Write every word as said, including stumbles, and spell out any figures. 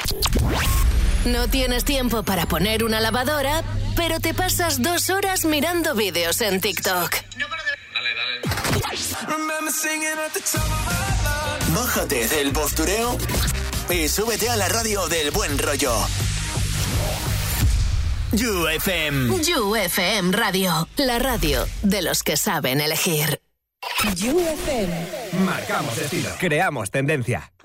No tienes tiempo para poner una lavadora, pero te pasas dos horas mirando vídeos en TikTok. No paro de... Dale, dale. Bájate del postureo y súbete a la radio del buen rollo. You F M. You F M Radio, la radio de los que saben elegir. You F M. Marcamos estilo. Creamos tendencia.